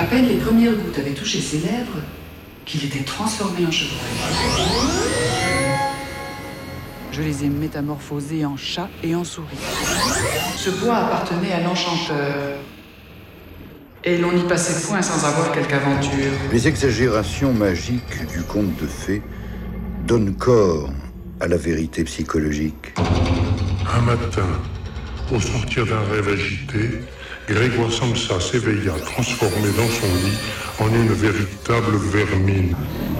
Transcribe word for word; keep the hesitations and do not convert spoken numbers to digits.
À peine les premières gouttes avaient touché ses lèvres qu'il était transformé en chevreuil. Je les ai métamorphosés en chat et en souris. Ce bois appartenait à l'enchanteur. Et l'on y passait point sans avoir quelque aventure. Les exagérations magiques du conte de fées donnent corps à la vérité psychologique. Un matin, au sortir d'un rêve agité, Grégoire Samsa s'éveilla transformé dans son lit en une véritable vermine.